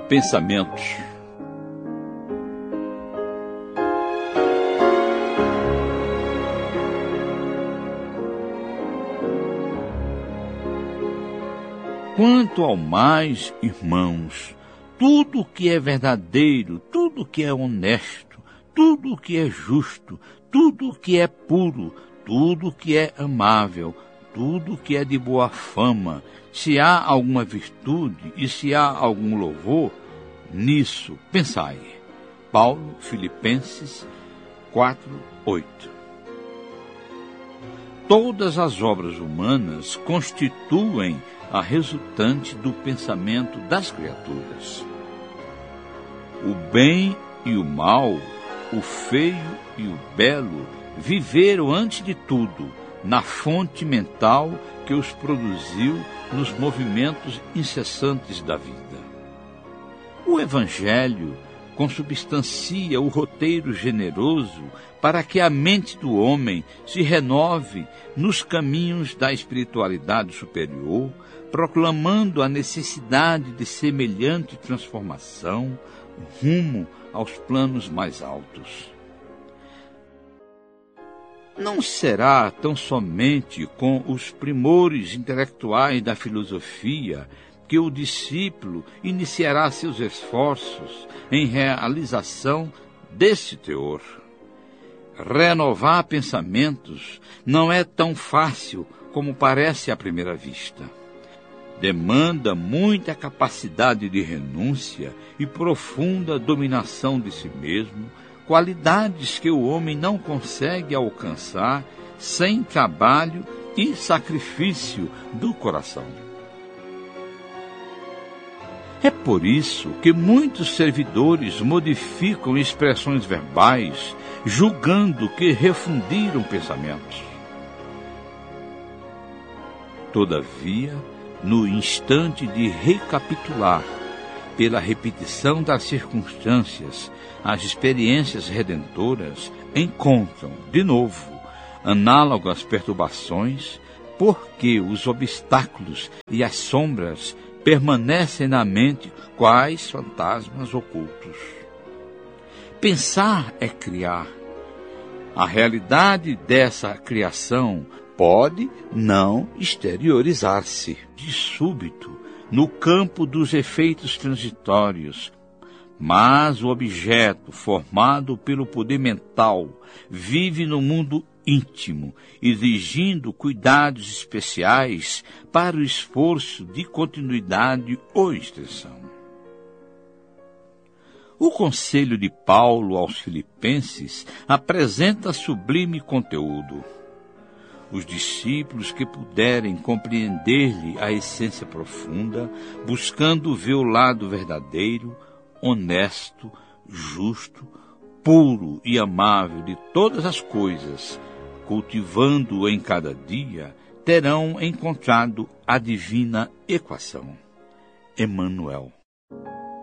Pensamentos. Quanto ao mais, irmãos, tudo que é verdadeiro, tudo que é honesto, tudo que é justo, tudo que é puro, tudo que é amável, tudo que é de boa fama, se há alguma virtude e se há algum louvor, nisso pensai. Paulo, Filipenses 4:8. Todas as obras humanas constituem a resultante do pensamento das criaturas. O bem e o mal, o feio e o belo, viveram antes de tudo na fonte mental que os produziu nos movimentos incessantes da vida. O Evangelho consubstancia o roteiro generoso para que a mente do homem se renove nos caminhos da espiritualidade superior, proclamando a necessidade de semelhante transformação rumo aos planos mais altos. Não será tão somente com os primores intelectuais da filosofia que o discípulo iniciará seus esforços em realização desse teor. Renovar pensamentos não é tão fácil como parece à primeira vista. Demanda muita capacidade de renúncia e profunda dominação de si mesmo, qualidades que o homem não consegue alcançar sem trabalho e sacrifício do coração. É por isso que muitos servidores modificam expressões verbais, julgando que refundiram pensamentos. Todavia, no instante de recapitular, pela repetição das circunstâncias, as experiências redentoras encontram, de novo, análogas perturbações, porque os obstáculos e as sombras permanecem na mente quais fantasmas ocultos. Pensar é criar. A realidade dessa criação pode não exteriorizar-se de súbito no campo dos efeitos transitórios, mas o objeto formado pelo poder mental vive no mundo íntimo, exigindo cuidados especiais para o esforço de continuidade ou extensão. O conselho de Paulo aos Filipenses apresenta sublime conteúdo. Os discípulos que puderem compreender-lhe a essência profunda, buscando ver o lado verdadeiro, honesto, justo, puro e amável de todas as coisas, cultivando-o em cada dia, terão encontrado a divina equação. Emmanuel.